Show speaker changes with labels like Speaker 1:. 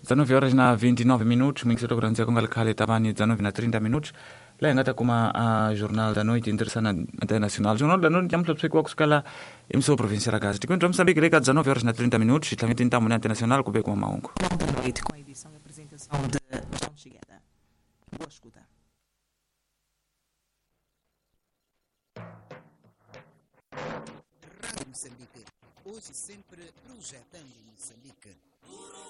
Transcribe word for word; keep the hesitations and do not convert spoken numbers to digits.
Speaker 1: dezenove horas na vinte e nove minutos, mwingisito kuranzia konga khale tabani dezenove na trinta minutos. Leo ngata kuma a jornal da noite interessante internacional. Jornal da noite jamtla psiko kusukala emissão provincial da Gaza. Tikwento Moçambique reka dezenove horas na trinta minutos, também tentamos na internacional com com maungo.
Speaker 2: Jornal da noite com a edição e apresentação de João Chigueda. Boa escuta.
Speaker 3: Rádio Moçambique, hoje sempre projetando Moçambique.